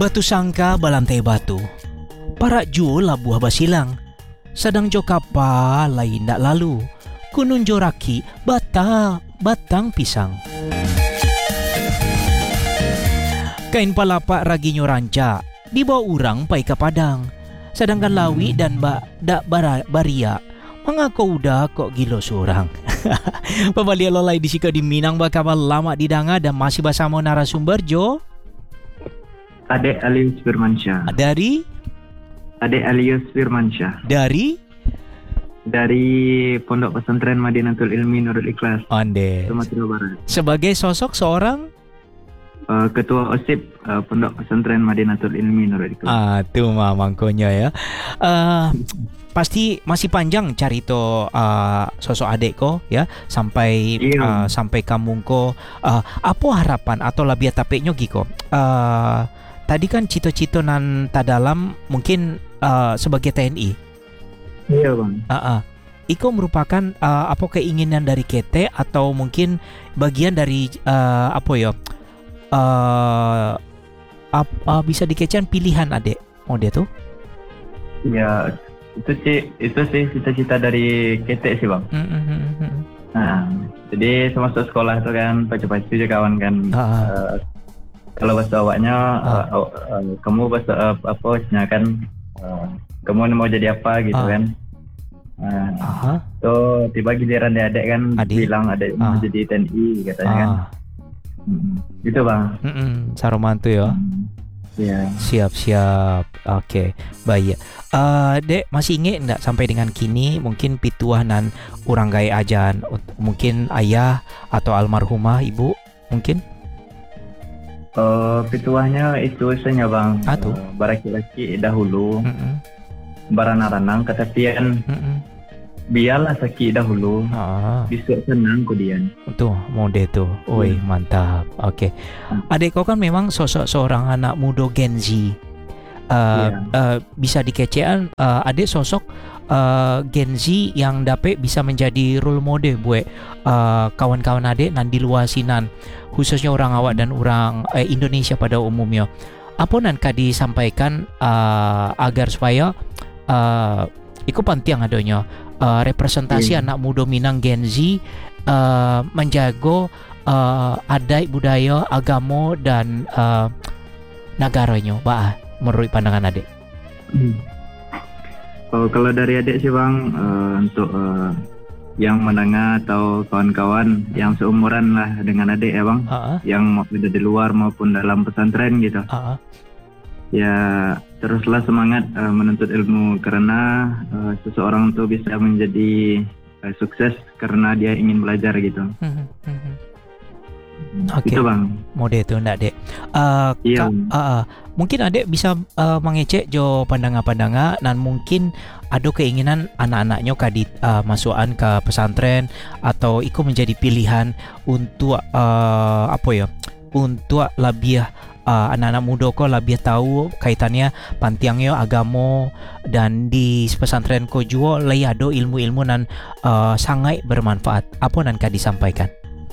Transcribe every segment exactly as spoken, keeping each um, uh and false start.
Batu sangka balantai batu, para jo labuah basilang, sedang jo kapal lain dak lalu, kunun jo raki bata batang pisang. Kain palapa raginyo ranca, dibawa urang pai ke Padang, sedangkan Lawi dan Mbak dak bara, baria mengaku udah kok gilo seorang. Pembali lolai di sika di Minang bakal lama di danga dan masih bersama narasumber Jo. Adek Alius Firmansyah. Dari? Adek Alius Firmansyah. Dari? Dari Pondok Pesantren Madinatul Ilmi Nurul Ikhlas, Ande. Sumatera Barat. Sebagai sosok seorang uh, Ketua OSIP uh, Pondok Pesantren Madinatul Ilmi Nurul Ikhlas. Ah, tu mah mangkonya ya. Uh, pasti masih panjang cari to uh, sosok adik ko ya sampai uh, sampai kampung ko. Uh, apa harapan atau labia tapeknya giko? Uh, tadi kan cito-cito nan tadalam mungkin uh, sebagai T N I. Iya bang. Uh, uh. Iko merupakan uh, apa keinginan dari K T atau mungkin bagian dari uh, apa ya? Uh, uh, uh, bisa dikecen pilihan adek mau dia tuh? Ya itu sih itu sih cita-cita dari K T sih bang. Mm-hmm. Nah, jadi semasa sekolah itu kan pacu-pacu aja kawan kan. Uh. Uh, kalau bahasa awaknya uh. Uh, uh, uh, kamu bahasa uh, apa kan? Uh, kamu mau jadi apa gitu uh. kan? Nah, uh-huh. Tuh tiba giliran dia adek kan Adik. bilang adek uh. mau jadi T N I katanya uh. kan. Hmm, gitu bang. Mm-mm, saromantu ya. Hmm, yeah. Siap siap. Oke, okay. Baik. Uh, dek masih ingat enggak sampai dengan kini mungkin pituahan orang gaya ajan, mungkin ayah atau almarhumah ibu mungkin? Uh, pituahnya itu senya bang. Atuh. Uh, baraki-laki dahulu. Mm-mm. Baranang-ranang ketapian. Mm-mm. Biarlah sakit dahulu. Ah. Bisa senang kemudian. Tuh, mode tuh. Oi, hmm. mantap. Oke. Okay. Adik kau kan memang sosok seorang anak muda Gen Z. Uh, yeah. uh, bisa dikecean uh, adik sosok uh, Gen Z yang dapat bisa menjadi role model buat uh, kawan-kawan adik nan di luar sinan, khususnya orang awak dan orang uh, Indonesia pada umumnya. Apa nan kadi sampaikan uh, agar supaya uh, ikut penting adanya uh, representasi yeah. anak muda Minang Gen Z uh, menjaga uh, adat budaya agama dan uh, negaranya, bah menurut pandangan adik. Hmm. Oh, kalau dari adik sih bang, uh, untuk uh, yang menengah atau kawan-kawan yang seumuran lah dengan adik ya bang, uh-huh. yang ada di luar maupun dalam pesantren gitu. Uh-huh. Ya teruslah semangat uh, menuntut ilmu karena uh, seseorang tuh bisa menjadi uh, sukses karena dia ingin belajar gitu. Mm-hmm. Oke, okay. Itu bang. Mode itu ndak dek. Uh, iya. Ka, uh, uh, mungkin adek bisa uh, mengecek jo pandangan-pandangan dan mungkin ada keinginan anak-anaknya kadit uh, masukan ke pesantren atau ikut menjadi pilihan untuk uh, apa ya? Untuk lebih uh, anak-anak muda kau lebih tahu kaitannya pantiangnya agama dan di pesantren kau juga lay ada ilmu-ilmu nan uh, sangat bermanfaat. Apa nan kau disampaikan?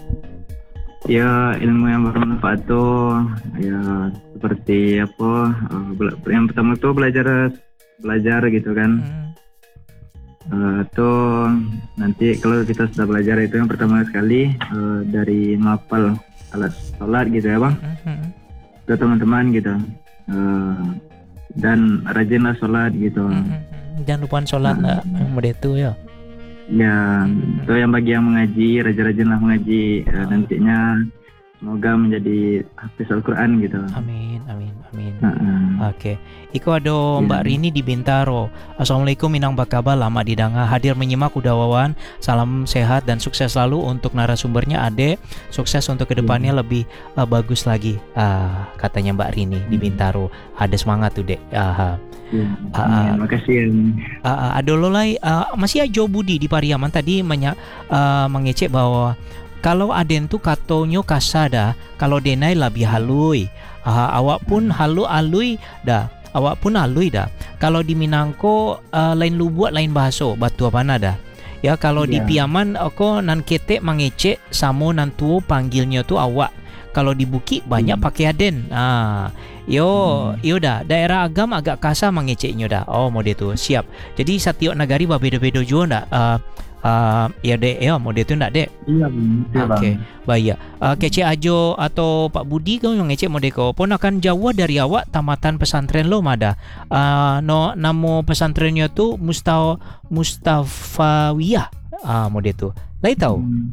Ya ilmu yang bermanfaat tuh ya seperti apa? Uh, bela- yang pertama tuh belajar belajar gitu kan. Hmm. Uh, tuh nanti kalau kita sudah belajar itu yang pertama sekali uh, dari ngapal alat sholat gitu ya bang. Hmm. Ke teman-teman gitu uh, dan rajinlah sholat gitu. Hmm. Jangan lupa sholat nah, nah mode itu ya. Ya, hmm. itu yang bagi yang mengaji, rajin-rajinlah mengaji, uh, nantinya semoga menjadi hafiz Al-Quran gitu. Amin, amin, amin. Uh-uh. Oke, okay. Iko ada yeah. Mbak Rini di Bintaro. Assalamualaikum Minang Bakaba, lama didanga hadir menyimak udawawan. Salam sehat dan sukses selalu untuk narasumbernya Ade. Sukses untuk kedepannya yeah. lebih uh, bagus lagi. Uh, katanya Mbak Rini di Bintaro. Ada semangat tuh dek. Uh, Ya, uh, terima kasih. Uh, uh, ada lolai uh, masih aja Budi di Pariaman tadi menya, uh, mengecek bahwa kalau aden tu katonyo kasada, kalau denai lebih halui, uh, awak pun halu alui dah, awak pun alui dah. Kalau di Minangko uh, lain lubuat lain bahaso, batu apa nada. Ya kalau yeah. di Piaman aku nan ketek mengecek samo nan tuo panggilnya tu awak. Kalau di Bukit banyak Hmm. pakai Aden. Ah, yo, Hmm. yo dah. Daerah agam agak kasar mengeceknya dah. Oh, mode tu. Siap. Jadi setiap negari berbeda-beda juga ndak? Uh, uh, ya dek, ya mode tu ndak dek? Iya bang, iya bang. Okey, baik. Uh, kecek Ajo atau Pak Budi kau yang ngecek mode kau. Ponakan Jawa dari awak tamatan pesantren lo mada. Uh, no nama pesantrennya tu Musta Mustafawiyah. Ah, mode tu. Lai tahu? Hmm.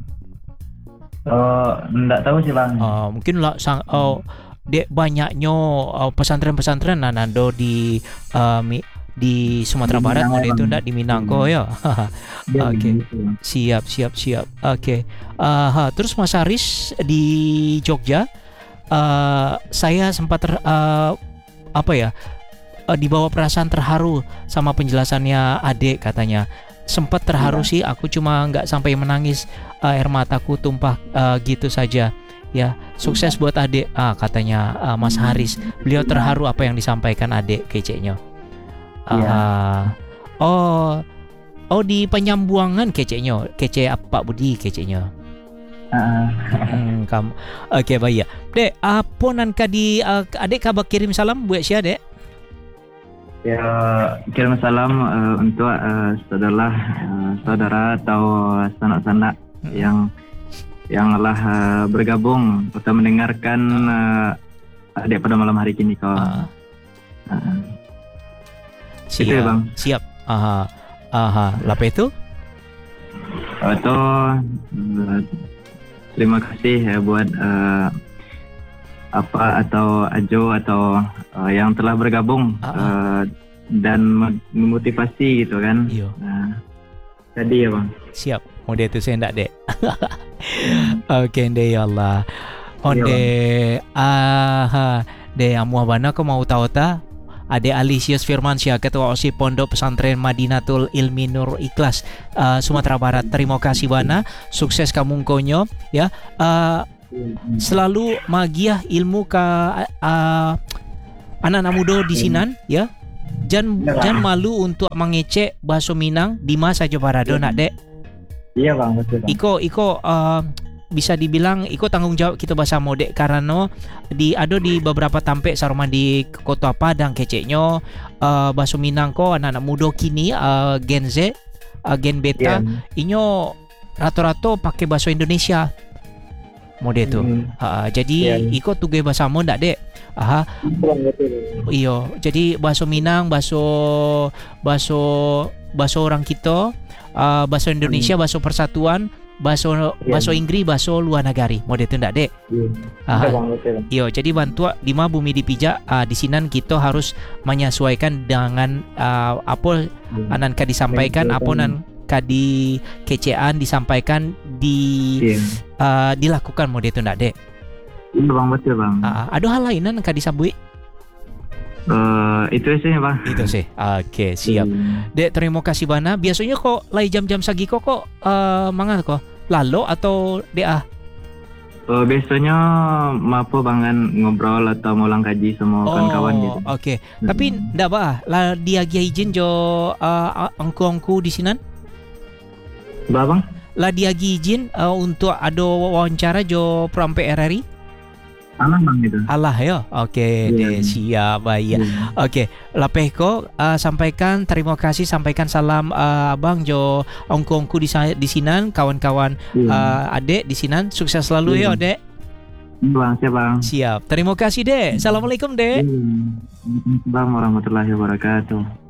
Oh, enggak tahu sih bang. Uh, mungkin lah sang oh, dek banyaknya uh, pesantren-pesantren nanando di uh, mi, di Sumatera Di Barat Minang, mode itu bang. ndak di Minangko ya. Iya, Okey. gitu, bang. Siap, siap, siap. Oke. Uh, ha, terus Mas Haris di Jogja, uh, saya sempat ter, uh, apa ya, uh, dibawa perasaan terharu sama penjelasannya adik katanya. Sempat terharu Iya. sih, aku cuma nggak sampai menangis, uh, air mataku tumpah uh, gitu saja. Ya, sukses buat adik, ah, katanya uh, Mas Haris. Beliau terharu apa yang disampaikan adik keceknya. Iya. Uh, oh. Oh di penyambuangan keceknya, kece Pak Budi keceknya. Ah, Hmm, kamu. Okey baik ya. Dek, apa nan kadi uh, adik kabar kirim salam buat Syah dek? ya kirim salam eh, untuk eh, saudara eh, saudara atau sanak-sanak Hmm. yang yang telah eh, bergabung atau mendengarkan eh, adik pada malam hari ini kawan. Ah, Ah, siap. Itu ya, Bang. Siap. Aha. Aha. Lepas itu? atau eh, terima kasih ya buat eh, apa atau Ajo atau eh, yang telah bergabung Ah, eh, dan mem- memotivasi gitu kan. Iyo. Nah, tadi ya bang. Siap. Mode itu saya ndak dek. Okey dek ya Allah. Onde aha. Dek amuah bana kau mau tahu ta? Ade Alisius Firmansyah, Ketua O S I S Pondok Pesantren Madinatul Ilmi Nur Ikhlas, uh, Sumatera Barat. Terima kasih bana, sukses kamu konyo ya. Uh, selalu magiah ilmu ke uh, anak-anak muda di sinan ya. Jangan jangan malu untuk mengecek bahasa Minang di masa Jawa Barat nak dek. Iya bang, betul bang. Iko iko uh, bisa dibilang iko tanggung jawab kita bersama dek karena di ada di beberapa tampek saruma di Kota Padang keceknya uh, bahasa Minang ko anak-anak muda kini uh, Gen Z, uh, Gen Beta, Iya. inyo rata-rata pakai bahasa Indonesia. Mode tu. Hmm. Uh, jadi Iya. iko tugas bahasa mo ndak dek. Aha, Betul, betul. iyo. Jadi bahasa Minang, bahasa bahasa bahasa orang kita, uh, bahasa Indonesia, bahasa persatuan, bahasa bahasa Inggris, bahasa luar negara. Mode tu ndak dek. Iya. Aha. Betul, bang, betul. Iyo, jadi bantua di ma bumi dipijak uh, di sinan kita harus menyesuaikan dengan uh, apa Iya. anan ka disampaikan, apa nan kadi kecean disampaikan di Iya. uh, dilakukan mode itu ndak dek. Iya bang, betul bang. Uh, ada hal lain nan ka disabui? Eh, itu sih bang. Itu sih. Oke, siap. Hmm. Dek, terima kasih bana. Biasanya kok lai jam-jam sagi kok kok uh, mangan kok. Lalu atau dek ah? Eh, biasanya mapo bangan ngobrol atau ngulang kaji sama kawan-kawan gitu. Oh, oke. Tapi ndak apa lah dia gia izin jo uh, angku-angku di sinan? Bah bang? Lah dia gi izin uh, untuk ada wawancara jo Pram P R R I? Alah bang gitu. Allah ya. Oke, deh Iya. siap baik. Iya. Oke, Lapeh ko uh, sampaikan terima kasih, sampaikan salam uh, abang jo ongku-ongku di sa- di sinan, kawan-kawan Iya. uh, adek di sinan, sukses selalu ya, Iya. Dek. Iya, bang, siap bang. Siap. Terima kasih, Dek. Assalamualaikum, Dek. Iya. Bang warahmatullahi wabarakatuh.